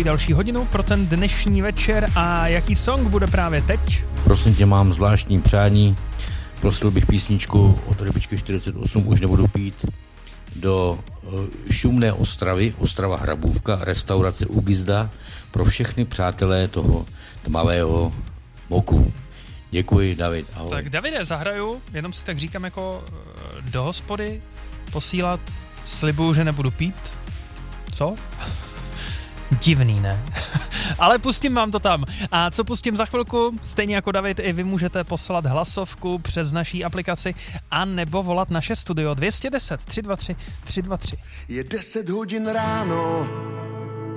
svou další hodinu pro ten dnešní večer a jaký song bude právě teď? Prosím tě, mám zvláštní přání. Prosil bych písničku od Rybičky 48, už nebudu pít, do šumné Ostravy, Ostrava Hrabůvka, restaurace Ugizda, pro všechny přátelé toho tmavého moku. Děkuji, David. Ahoj. Tak Davide, zahraju, jenom si tak říkám jako do hospody posílat, slibuju, že nebudu pít. Co? Divný, ne? Ale pustím vám to tam. A co pustím za chvilku? Stejně jako David, i vy můžete poslat hlasovku přes naší aplikaci a nebo volat naše studio 210 323 323. Je 10 hodin ráno,